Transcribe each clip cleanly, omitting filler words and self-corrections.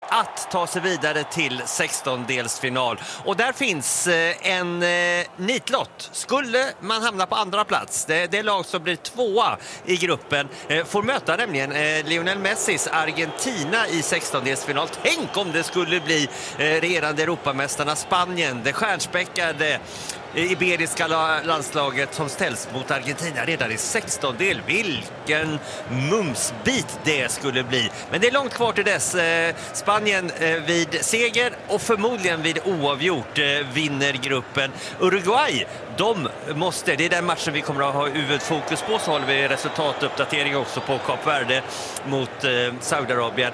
att ta sig vidare till 16-delsfinal. Och där finns en nitlott. Skulle man hamna på andra plats, det lag som blir tvåa i gruppen får möta nämligen Lionel Messis Argentina i 16-delsfinal. Tänk om det skulle bli regerande Europamästarna Spanien, det stjärnspäckade iberiska landslaget som ställs mot Argentina redan i 16-del. Vilken mumsbit det skulle bli. Men det är långt kvar till dess. Spanien vid seger och förmodligen vid oavgjort vinner gruppen. Uruguay, det är den matchen vi kommer att ha huvudfokus på. Så håller vi resultatuppdatering också på Kap Verde mot Saudiarabien.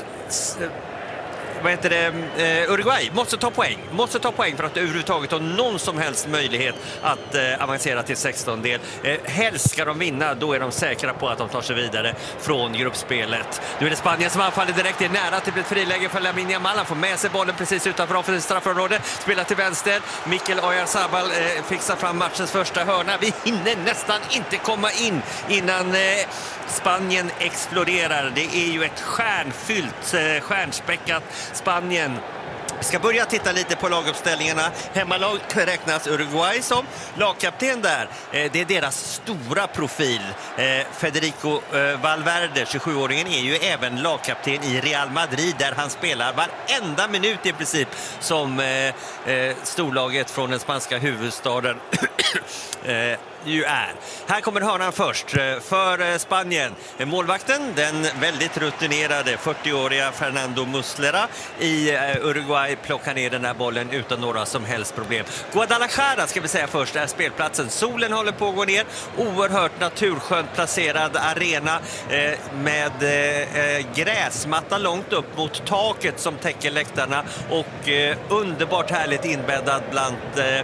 Uruguay måste ta poäng för att överhuvudtaget ha någon som helst möjlighet att avancera till 16-del. Helst ska de vinna, då är de säkra på att de tar sig vidare från gruppspelet. Nu är det Spanien som anfaller direkt, det är nära till ett friläge för Lamine Yamal. Han får med sig bollen precis utanför offensivt straffområde, spelar till vänster. Mikel Oyarzabal fixar fram matchens första hörna. Vi hinner nästan inte komma in innan Spanien exploderar. Det är ju ett stjärnspäckat Spanien. Vi ska börja titta lite på laguppställningarna. Hemmalag räknas Uruguay som lagkapten där. Det är deras stora profil. Federico Valverde, 27-åringen, är ju även lagkapten i Real Madrid där han spelar varenda minut i princip som storlaget från den spanska huvudstaden ju är. Här kommer hörnan först för Spanien. Målvakten, den väldigt rutinerade 40-åriga Fernando Muslera i Uruguay, plockar ner den här bollen utan några som helst problem. Guadalajara ska vi säga först är spelplatsen. Solen håller på att gå ner. Oerhört naturskönt placerad arena med gräsmatta långt upp mot taket som täcker läktarna och underbart härligt inbäddad bland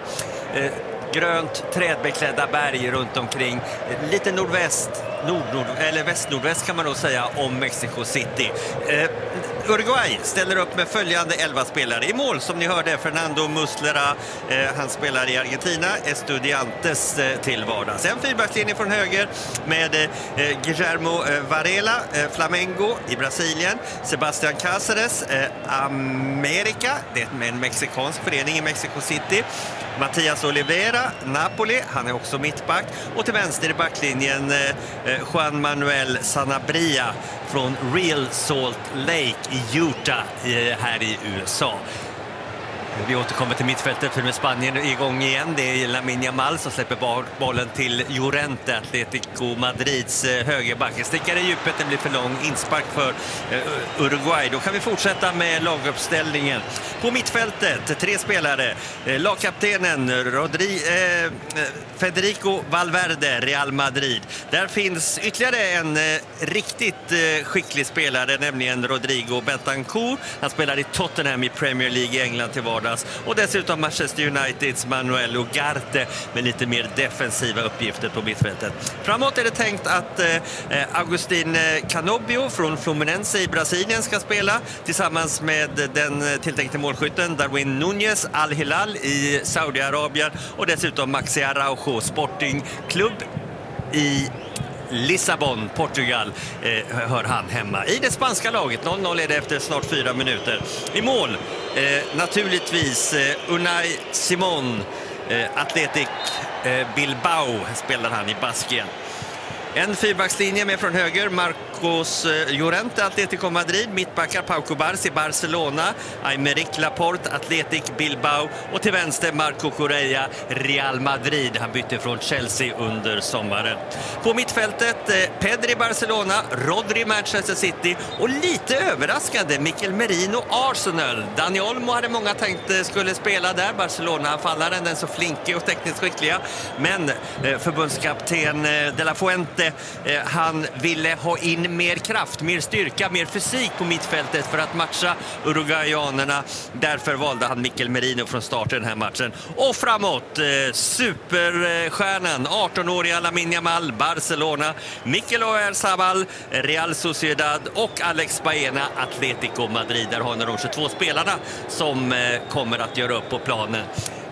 grönt trädbeklädda berg runt omkring. Lite väst-nordväst kan man nog säga om Mexico City. Uruguay ställer upp med följande 11 spelare. I mål som ni hörde Fernando Muslera, han spelar i Argentina, Estudiantes till vardags. En fyrbackslinje från höger med Guillermo Varela, Flamengo i Brasilien, Sebastián Cáceres, América, det är en mexikansk förening i Mexico City, Matías Olivera, Napoli, han är också mittback, och till vänster i backlinjen Juan Manuel Sanabria från Real Salt Lake i Utah här i USA. Vi återkommer till mittfältet för med Spanien igång igen. Det är Lamine Yamal som släpper bollen till Llorente, Atletico Madrids högerback. Stickar i djupet, den blir för lång. Inspark för Uruguay. Då kan vi fortsätta med laguppställningen. På mittfältet, 3 spelare. Lagkaptenen Federico Valverde, Real Madrid. Där finns ytterligare en riktigt skicklig spelare, nämligen Rodrigo Betancourt. Han spelar i Tottenham i Premier League i England till vardags. Och dessutom Manchester Uniteds Manuel Ugarte med lite mer defensiva uppgifter på mittfältet. Framåt är det tänkt att Agustin Canobio från Fluminense i Brasilien ska spela tillsammans med den tilltänkte målskytten Darwin Núñez Al Hilal i Saudiarabien och dessutom Maxi Araujo, Sportingklubb i Lissabon, Portugal, hör han hemma. I det spanska laget, 0-0 är det efter snart 4 minuter. I mål, naturligtvis Unai Simón, Athletic Bilbao spelar han i Baskien. En fyrbackslinje med från höger Marcos Llorente, Atletico Madrid, mittbackar Pau Cubarsí i Barcelona, Aymeric Laporte, Athletic Bilbao, och till vänster Marco Correa, Real Madrid. Han bytte från Chelsea under sommaren. På mittfältet Pedri Barcelona, Rodri Manchester City och lite överraskande Mikel Merino Arsenal. Dani Olmo hade många tänkt skulle spela där, Barcelona-anfallaren, den så flinke och tekniskt skickliga, men förbundskapten De La Fuente, han ville ha in mer kraft, mer styrka, mer fysik på mittfältet för att matcha uruguayanerna. Därför valde han Mikel Merino från start i den här matchen. Och framåt, superstjärnan, 18-åriga Lamine Yamal, Barcelona, Mikel Oyarzabal, Real Sociedad och Alex Baena, Atletico Madrid. Där har de 22 spelarna som kommer att göra upp på planen.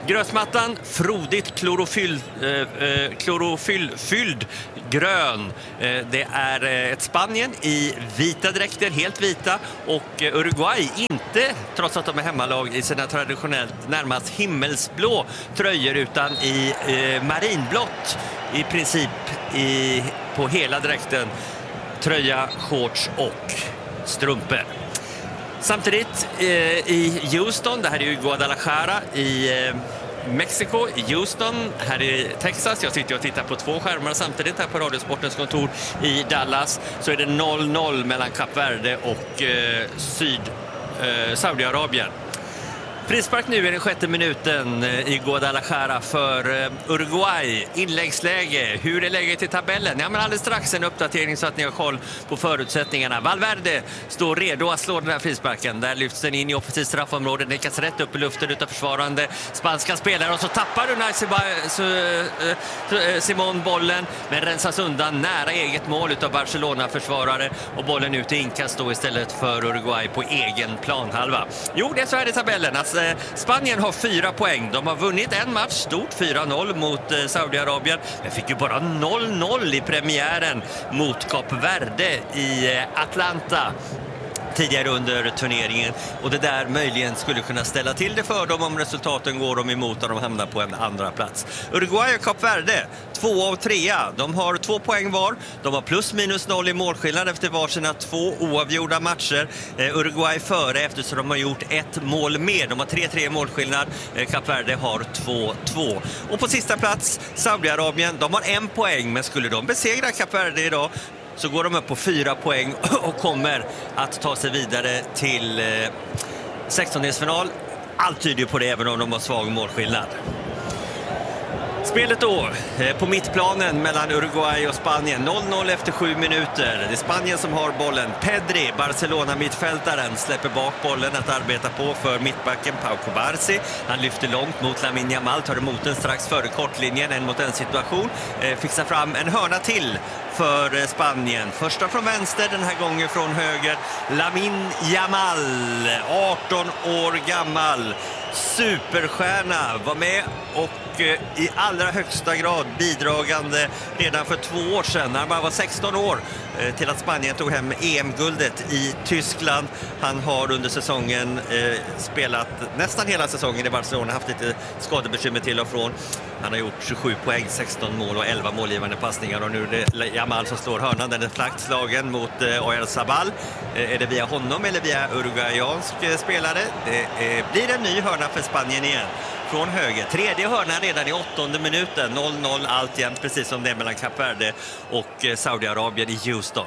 Grösmattan, frodigt klorofyllfylld grön. Det är ett Spanien i vita dräkter, helt vita, och Uruguay inte, trots att de är hemmalag, i sina traditionellt närmast himmelsblå tröjor, utan i marinblått i princip på hela dräkten. Tröja, shorts och strumpor. Samtidigt i Houston, det här är ju Guadalajara i Mexiko, i Houston, här i Texas. Jag sitter och tittar på 2 skärmar samtidigt här på Radiosportens kontor i Dallas. Så är det 0-0 mellan Kap Verde och Saudiarabien. Frispark nu i den 6:e minuten i Guadalajara för Uruguay. Inläggsläge. Hur är läget i tabellen? Ja, men alldeles strax en uppdatering så att ni har koll på förutsättningarna. Valverde står redo att slå den här frisparken. Där lyfts den in i offensivt straffområde. Nickas rätt upp i luften utav försvarande spanska spelare. Och så tappar Unai Simón bollen, men rensas undan nära eget mål utav Barcelona-försvarare. Och bollen ut i inkast då istället för Uruguay på egen planhalva. Jo, det är så här i tabellen. Alltså, Spanien har 4 poäng. De har vunnit en match, stort 4-0 mot Saudiarabien. Men fick ju bara 0-0 i premiären mot Kap Verde i Atlanta tidigare under turneringen, och det där möjligen skulle kunna ställa till det för dem om resultaten går dem emot och de hamnar på en andra plats. Uruguay och Kap Verde, 2 av 3. De har 2 poäng var. De har plus minus 0 i målskillnad efter varsina 2 oavgjorda matcher. Uruguay före eftersom de har gjort 1 mål mer. De har 3-3 i målskillnad. Kap Verde har 2-2. Och på sista plats Saudiarabien. De har 1 poäng, men skulle de besegra Kap Verde idag så går de upp på 4 poäng och kommer att ta sig vidare till 16-delsfinal. Allt tyder på det, även om de har svag målskillnad. Spelet då på mittplanen mellan Uruguay och Spanien. 0-0 efter 7 minuter. Det är Spanien som har bollen. Pedri, Barcelona-mittfältaren, släpper bak bollen att arbeta på för mittbacken Pau Cubarsí. Han lyfter långt mot Lamine Yamal, tar emot den strax före kortlinjen, en mot en situation. Fixar fram en hörna till för Spanien. Första från vänster, den här gången från höger. Lamine Yamal, 18 år gammal. Superstjärna, var med och i allra högsta grad bidragande redan för 2 år sedan när han bara var 16 år till att Spanien tog hem EM-guldet i Tyskland. Han har under säsongen spelat nästan hela säsongen i Barcelona, haft lite skadebekymmer till och från. Han har gjort 27 poäng, 16 mål och 11 målgivande passningar, och nu är det Yamal som slår hörnan. Den är flackt slagen mot Oyarzabal. Är det via honom eller via uruguayansk spelare? Det blir en ny hörna för Spanien igen från höger. Tredje hörnan redan i 8:e minuten. 0-0 alltjämt, precis som det är mellan Kap Verde och Saudiarabien i Houston.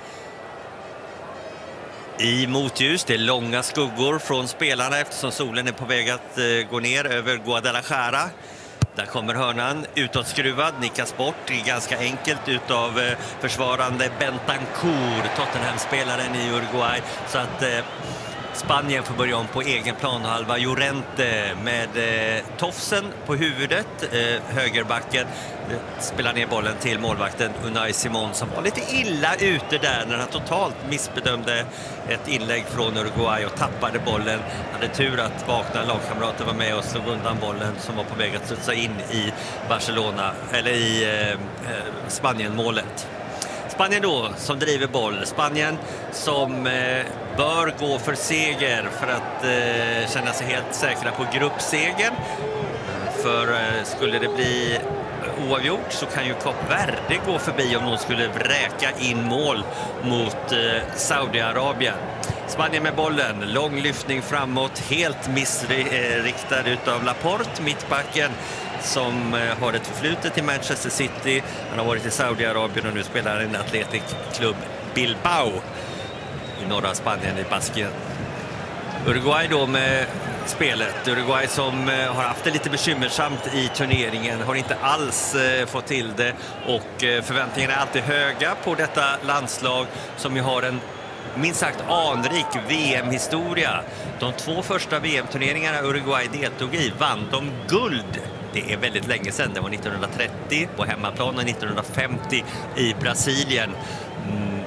I motljus, det är långa skuggor från spelarna eftersom solen är på väg att gå ner över Guadalajara. Där kommer hörnan, utåtskruvad, nickas bort. Det är ganska enkelt utav försvarande Bentancur, Tottenham-spelaren i Uruguay. Så att Spanien får börja om på egen planhalva. Llorente med tofsen på huvudet, högerbacken, spelar ner bollen till målvakten Unai Simón, som var lite illa ute där när han totalt missbedömde ett inlägg från Uruguay och tappade bollen. Han hade tur att vakna lagkamrater var med och slog undan bollen som var på väg att studsa in i Barcelona, eller i Spanien-målet. Spanien då som driver boll. Spanien som bör gå för seger för att känna sig helt säkra på gruppsegern. För skulle det bli oavgjort så kan ju Kap Verde gå förbi om någon skulle vräka in mål mot Saudiarabien. Spanien med bollen, lång lyftning framåt, helt missriktad utav Laporte, mittbacken, som har ett förflutet i Manchester City. Han har varit i Saudiarabien och nu spelar en Athletic Club Bilbao i norra Spanien, i Baskien. Uruguay då med spelet. Uruguay som har haft det lite bekymmersamt i turneringen, har inte alls fått till det, och förväntningarna är alltid höga på detta landslag som ju har en minst sagt anrik VM-historia. De 2 första VM-turneringarna Uruguay deltog i vann de guld. Det är väldigt länge sedan. Det var 1930 på hemmaplan och 1950 i Brasilien.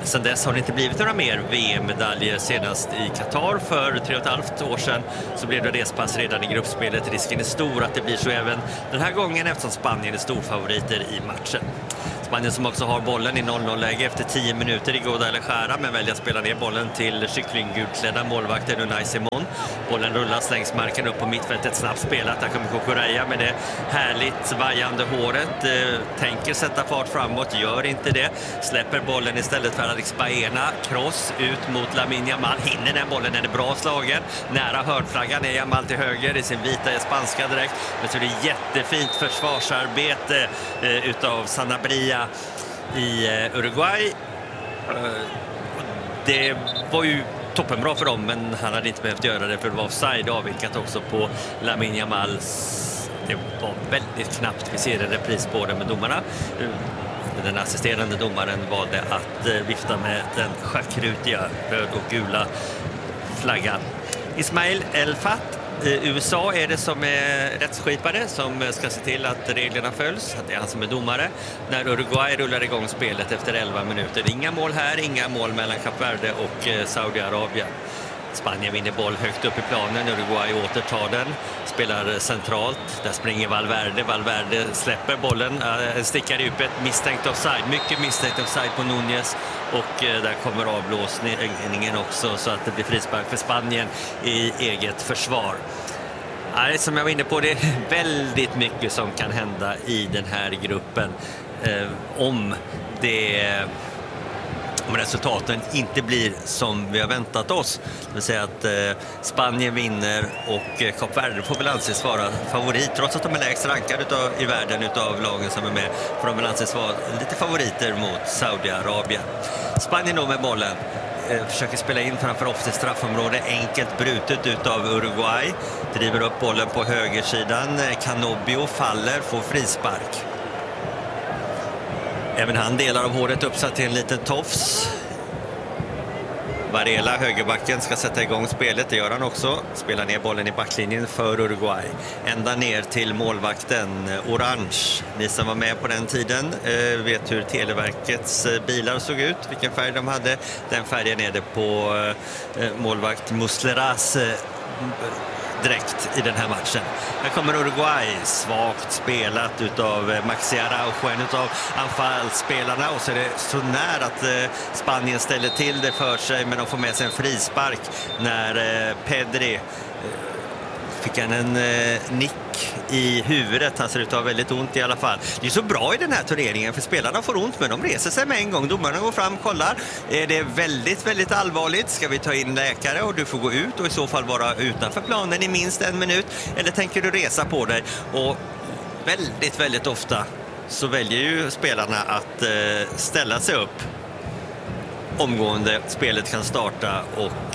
Sen dess har det inte blivit några mer VM-medaljer. Senast i Qatar för 3,5 år sedan så blev det respass redan i gruppspelet. Risken är stor att det blir så även den här gången eftersom Spanien är storfavoriter i matchen. Spanien som också har bollen i 0-0-läge efter 10 minuter i Goda eller Skära, men väljer att spela ner bollen till kycklinggulklädda målvakten Unai Simon. Bollen rullas längs marken upp på mittfältet, snabbt spelat. Där kommer Kukureya med det härligt vajande håret. Tänker sätta fart framåt, gör inte det. Släpper bollen istället för Alex Baena. Cross ut mot Lamine Yamal. Hinner den bollen, är det bra slagen. Nära hörnflaggan är Yamal till höger i sin vita spanska direkt. Men så är det jättefint försvarsarbete utav Sanabria i Uruguay. Det var ju toppenbra för dem, men han hade inte behövt göra det för det var offside avvikat också på Lamine Yamal. Det var väldigt knappt. Vi ser en repris på det med domarna. Den assisterande domaren valde att vifta med den schackrutiga röd och gula flaggan. Ismail El-Fat. USA är det som är rättsskipare som ska se till att reglerna följs, att det är han som är domare. När Uruguay rullar igång spelet efter 11 minuter. Inga mål här, inga mål mellan Kap Verde och Saudiarabien. Spanien vinner boll högt upp i planen, Uruguay återtar den, spelar centralt, där springer Valverde. Valverde släpper bollen, stickar i djupet, misstänkt offside, mycket misstänkt offside på Núñez, och där kommer avblåsningen också så att det blir frispark för Spanien i eget försvar. Som jag var inne på, det är väldigt mycket som kan hända i den här gruppen om resultaten inte blir som vi har väntat oss. Det vill säga att Spanien vinner och Kap Verde får väl anses vara favorit. Trots att de är lägst rankade i världen utav lagen som är med, får de väl anses vara lite favoriter mot Saudiarabien. Spanien då med bollen. Försöker spela in framför offensivt straffområde, enkelt brutet utav Uruguay. Driver upp bollen på högersidan. Canobio faller, får frispark. Även han delar av håret uppsatt till en liten tofs. Varela, högerbacken, ska sätta igång spelet. Det gör han också. Spelar ner bollen i backlinjen för Uruguay. Ända ner till målvakten Orange. Ni som var med på den tiden vet hur Televerkets bilar såg ut. Vilken färg de hade. Den färgen är det på målvakt Musleras direkt i den här matchen. Här kommer Uruguay, svagt spelat utav Maxi Araujo, en utav anfallsspelarna, och så är det så nära att Spanien ställer till det för sig, men de får med sig en frispark när Pedri fick han en nick i huvudet. Han ser ut att ha väldigt ont i alla fall. Det är så bra i den här turneringen för spelarna får ont, men de reser sig med en gång. Domarna går fram, kollar. Är det väldigt, väldigt allvarligt? Ska vi ta in läkare och du får gå ut och i så fall vara utanför planen i minst 1 minut? Eller tänker du resa på dig? Och väldigt, väldigt ofta så väljer ju spelarna att ställa sig upp omgående. Spelet kan starta och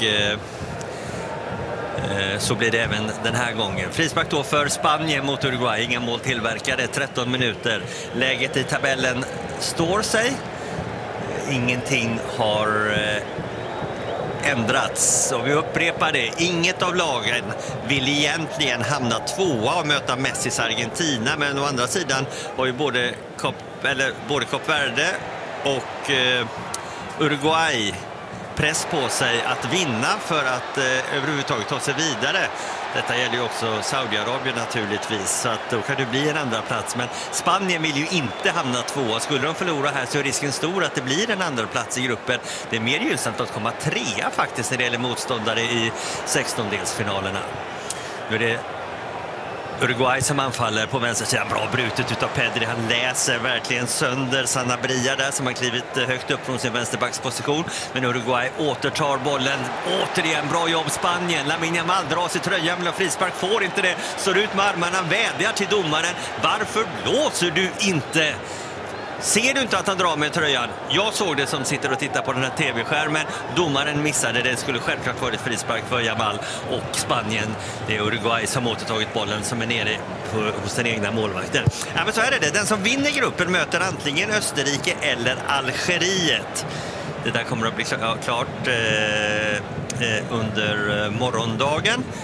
så blir det även den här gången. Frispark då för Spanien mot Uruguay. Inga mål tillverkade, 13 minuter. Läget i tabellen står sig. Ingenting har ändrats. Och vi upprepar det. Inget av lagen vill egentligen hamna tvåa och möta Messis Argentina. Men å andra sidan har ju både Kap Verde och Uruguay press på sig att vinna för att överhuvudtaget ta sig vidare. Detta gäller ju också Saudiarabien naturligtvis, så att då kan det bli en andra plats. Men Spanien vill ju inte hamna tvåa. Skulle de förlora här så är risken stor att det blir en andra plats i gruppen. Det är mer gynnsamt att komma trea faktiskt när det gäller motståndare i 16-delsfinalerna. Nu är det Uruguay som anfaller på vänstersidan. Bra brutet utav Pedri. Han läser verkligen sönder Sanabria där som har klivit högt upp från sin vänsterbacksposition. Men Uruguay återtar bollen. Återigen bra jobb Spanien. Lamine Yamal drar sig tröjan men frispark får inte det. Står ut med armarna, vädjar till domaren. Varför blåser du inte? Ser du inte att han drar med tröjan? Jag såg det som sitter och tittar på den här tv-skärmen. Domaren missade det. Skulle självklart varit frispark för Yamal och Spanien. Det är Uruguay som återtagit bollen som är nere hos den egna målvakten. Ja, men så är det. Den som vinner gruppen möter antingen Österrike eller Algeriet. Det där kommer att bli klart under morgondagen.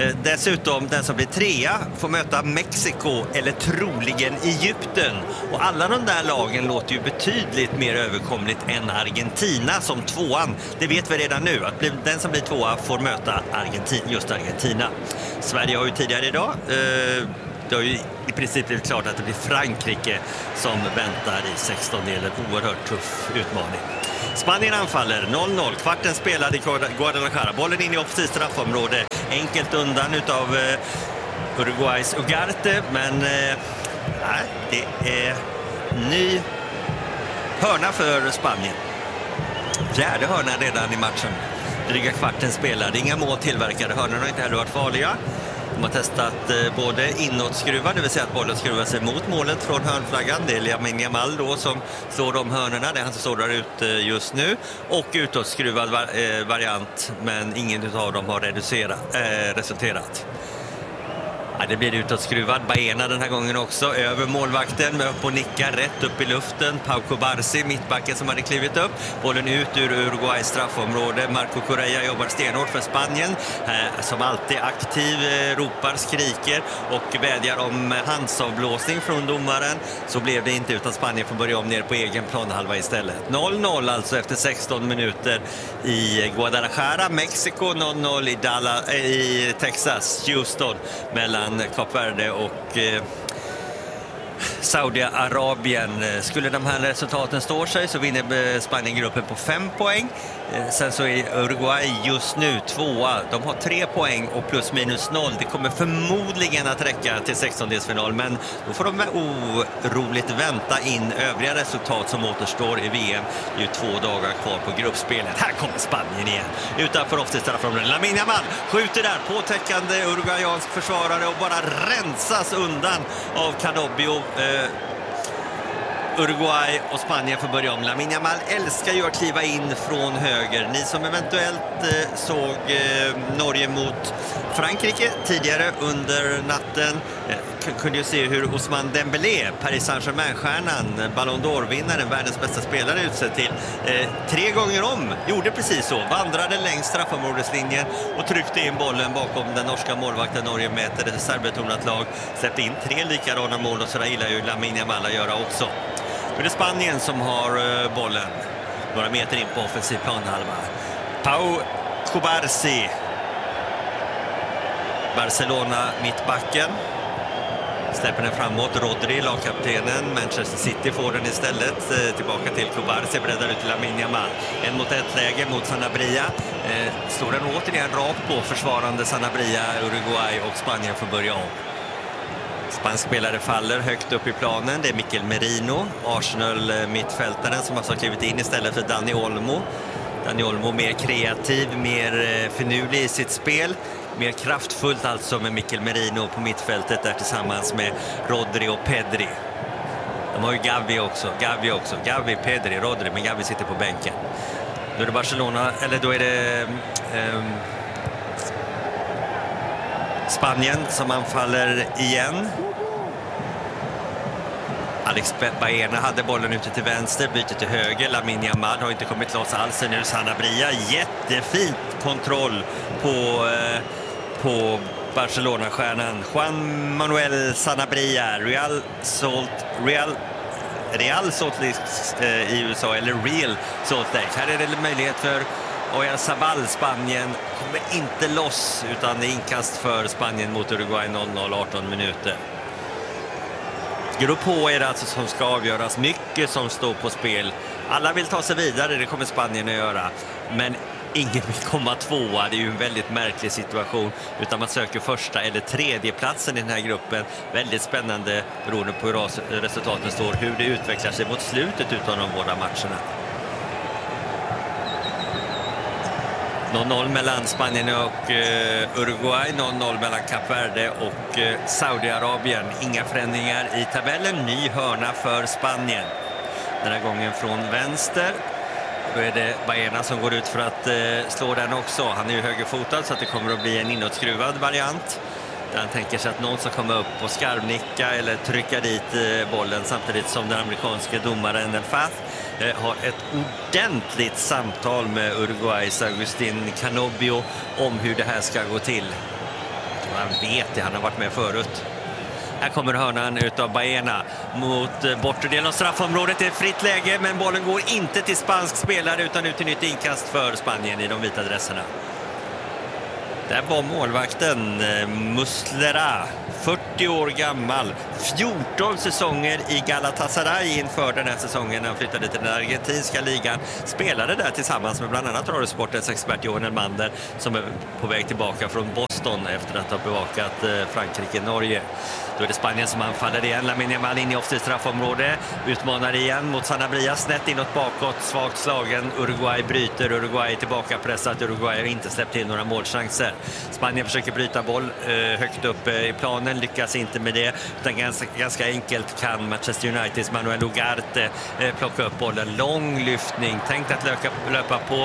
Dessutom, den som blir trea får möta Mexiko eller troligen Egypten. Och alla de där lagen låter ju betydligt mer överkomligt än Argentina som tvåan. Det vet vi redan nu, att den som blir tvåa får möta just Argentina. Sverige har ju tidigare idag... Det har ju i princip blivit klart att det blir Frankrike som väntar i 16-delen. Oerhört tuff utmaning. Spanien anfaller 0-0. Kvarten spelad i Guadalajara. Bollen in i offensivt straffområde. Enkelt undan utav Uruguays Ugarte. Men det är ny hörna för Spanien. Fjärde hörna redan i matchen. Dryga kvarten spelad. Inga mål tillverkade. Hörnorna har inte heller varit farliga. De har testat både inåtskruvar, det vill säga att bollen skruvar sig mot målet från hörnflaggan. Det är Lamine Yamal då som slår de hörnorna, det är han som står där ute just nu. Och utåtskruvad variant, men ingen av dem har resulterat. Ja, det blir utåtskruvad. Baena den här gången också. Över målvakten, med upp och nickar rätt upp i luften. Pau Cubarsí, mittbacken som hade klivit upp. Bollen ut ur Uruguays straffområde. Marco Correa jobbar stenhårt för Spanien. Som alltid aktiv, ropar, skriker och vädjar om handsavblåsning från domaren. Så blev det inte, utan Spanien får börja om ner på egen planhalva istället. 0-0 alltså efter 16 minuter i Guadalajara. Mexiko 0-0 i Texas, Houston, mellan Kap Verde och Saudiarabien. Skulle de här resultaten stå sig så vinner Spanien gruppen på 5 poäng. Sen så är Uruguay just nu tvåa. De har 3 poäng och plus minus 0. Det kommer förmodligen att räcka till 16-delsfinal, men då får de oroligt vänta in övriga resultat som återstår i VM. Det är ju 2 dagar kvar på gruppspelet. Här kommer Spanien igen. Utanför offensivt straffområde. Lamine Yamal skjuter där, påtäckande uruguayansk försvarare, och bara rensas undan av Canobbio. Uruguay och Spanien får börja om. Lamine Yamal älskar ju att kliva in från höger. Ni som eventuellt såg Norge mot Frankrike tidigare under natten kunde ju se hur Ousmane Dembélé, Paris Saint-Germain-stjärnan, Ballon d'Or-vinnaren, världens bästa spelare, utsett till 3 gånger om. Gjorde precis så. Vandrade längs straffområdeslinjen och tryckte in bollen bakom den norska målvakten. Norge mäter ett serbetonat lag. Släppte in 3 likadana mål, och så där gillar ju Lamine Yamal att göra också. Nu är det Spanien som har bollen några meter in på offensiv planhalva. Pau Cubarsí, Barcelona mittbacken, släpper den framåt. Rodri, lagkaptenen, Manchester City får den istället. Tillbaka till Cubarsí, breddar ut till Lamine Yamal. 1-mot-1-läge mot Sanabria. Slår den återigen rakt på försvarande Sanabria, Uruguay, och Spanien får börja om. Spansk spelare faller högt upp i planen. Det är Mikel Merino, Arsenal-mittfältaren, som alltså har klivit in istället för Dani Olmo. Dani Olmo mer kreativ, mer finurlig i sitt spel. Mer kraftfullt alltså med Mikel Merino på mittfältet där tillsammans med Rodri och Pedri. De har ju Gavi också. Gavi, Pedri, Rodri, men Gavi sitter på bänken. Då är det Barcelona, eller då är det Spanien som anfaller igen. Alex Baena hade bollen ute till vänster, byter till höger. Lamine Yamal har inte kommit loss alls. Nu är Sanabria, jättefint kontroll på Barcelona-stjärnan Juan Manuel Sanabria. Real Salt Lake i USA, eller Real Salt Lake. Här är det möjlighet för Oyarzabal. Spanien kommer inte loss, utan det är inkast för Spanien mot Uruguay. 0-0, 18 minuter. Grupp H är det alltså som ska avgöras. Mycket som står på spel. Alla vill ta sig vidare, det kommer Spanien att göra. Men ingen vill komma tvåa. Det är ju en väldigt märklig situation. Utan man söker första eller tredje platsen i den här gruppen. Väldigt spännande beroende på hur resultaten står. Hur det utvecklar sig mot slutet utav de båda matcherna. 0-0 mellan Spanien och Uruguay, 0-0 mellan Kap Verde och Saudiarabien. Inga förändringar i tabellen, ny hörna för Spanien. Den här gången från vänster. Då är det Baena som går ut för att slå den också. Han är ju högerfotad, så att det kommer att bli en inåtskruvad variant. Där han tänker sig att någon ska komma upp och skarvnicka eller trycka dit bollen, samtidigt som den amerikanske domaren El Fath har ett ordentligt samtal med Uruguays Agustín Canobbio om hur det här ska gå till. Han vet det, han har varit med förut. Här kommer hörnan utav Baena mot bortre delen av straffområdet. Det är ett fritt läge, men bollen går inte till spansk spelare utan ut till nytt inkast för Spanien i de vita dresserna. Där var målvakten Muslera, 40 år gammal, 14 säsonger i Galatasaray inför den här säsongen. Han flyttade till den argentinska ligan, spelade där tillsammans med bland annat Radiosportens expert Johan Elmander som är på väg tillbaka från Boston efter att ha bevakat Frankrike-Norge. Då är det Spanien som anfaller igen. Lamine Yamal in i offensivt straffområde. Utmanar igen mot Sanabria. Snett inåt bakåt. Svagt slagen. Uruguay bryter. Uruguay tillbaka pressat. Uruguay har inte släppt till några målchanser. Spanien försöker bryta boll högt upp i planen. Lyckas inte med det. Utan ganska enkelt kan Manchester Uniteds Manuel Ugarte plocka upp bollen. Lång lyftning. Tänkt att löpa på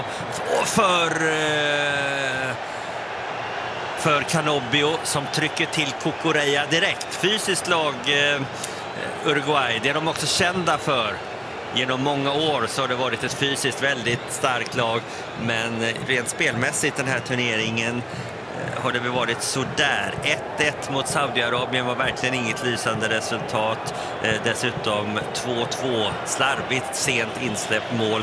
för Canobbio som trycker till Cucurella direkt. Fysiskt lag Uruguay, det är de också kända för. Genom många år så har det varit ett fysiskt väldigt starkt lag, men rent spelmässigt den här turneringen har det väl varit sådär. 1-1 mot Saudiarabien var verkligen inget lysande resultat. Dessutom 2-2, slarvigt sent insläppt mål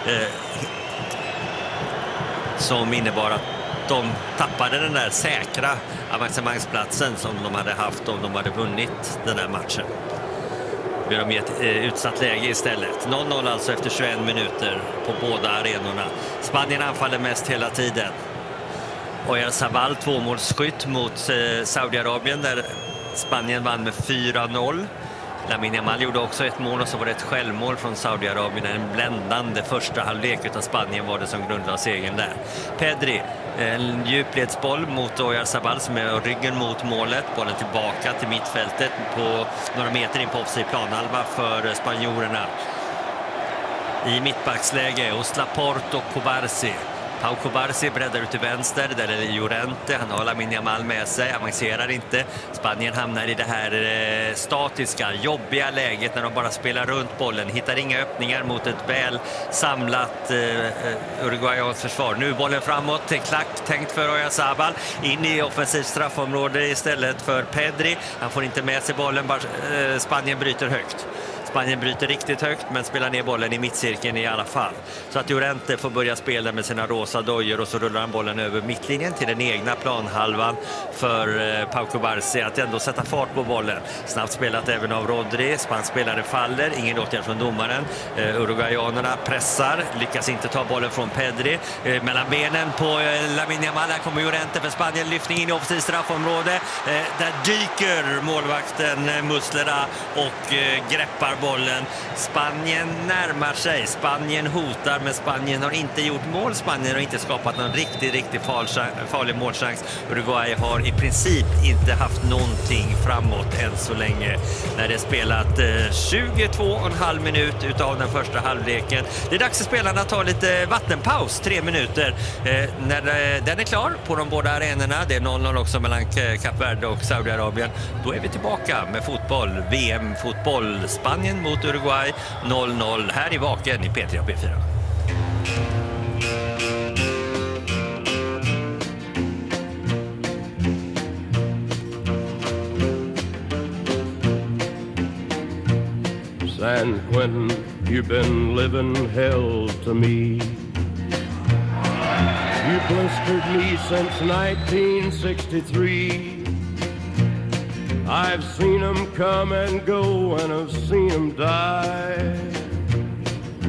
som innebar att de tappade den där säkra avancemangsplatsen som de hade haft om de hade vunnit den här matchen. Nu är de i ett utsatt läge istället. 0-0 alltså efter 21 minuter på båda arenorna. Spanien anfaller mest hela tiden. Oyarzabal, tvåmålsskytt mot Saudiarabien där Spanien vann med 4-0. Lamine Yamal gjorde också ett mål och så var det ett självmål från Saudiarabien. En bländande första halvlek av Spanien var det som grundlade segern där. Pedri, en djupledsboll mot Oyarzabal som är ryggen mot målet. Bollen tillbaka till mittfältet på några meter in på offside planhalva för spanjorerna. I mittbacksläge hos Laporte och Cubarsí. Pau Cubarsí breddar ut till vänster, där är det Llorente, han har Lamine Yamal med sig, avancerar inte. Spanien hamnar i det här statiska, jobbiga läget när de bara spelar runt bollen, hittar inga öppningar mot ett väl samlat Uruguayans försvar. Nu bollen framåt, klack tänkt för Oyarzabal, in i offensivt straffområde istället för Pedri. Han får inte med sig bollen, Spanien bryter högt. Spanien bryter riktigt högt men spelar ner bollen i mittcirkeln i alla fall. Så att Llorente får börja spela med sina rosa dojor och så rullar han bollen över mittlinjen till den egna planhalvan för Pau Cubarsí att ändå sätta fart på bollen. Snabbt spelat även av Rodri. Spanspelare faller, ingen åtgärd från domaren. Uruguayanerna pressar, lyckas inte ta bollen från Pedri. Mellan benen på Lamine Yamal, där kommer Llorente för Spanien, lyftning in i offensivt straffområde. Där dyker målvakten Muslera och greppar bollen. Spanien närmar sig. Spanien hotar, men Spanien har inte gjort mål. Spanien har inte skapat någon riktigt farlig målchans. Uruguay har i princip inte haft någonting framåt än så länge. När det är spelat 22,5 minut utav den första halvleken. Det är dags för spelarna att ta lite vattenpaus, 3 minuter. När den är klar på de båda arenorna, det är 0-0 också mellan Kap Verde och Saudiarabien, då är vi tillbaka med fotboll, VM-fotboll. Spanien mot Uruguay 0-0 här i Vaken i P3 och P4. San Quentin, you've been living hell to me. You blistered me since 1963. I've seen them come and go and I've seen them die.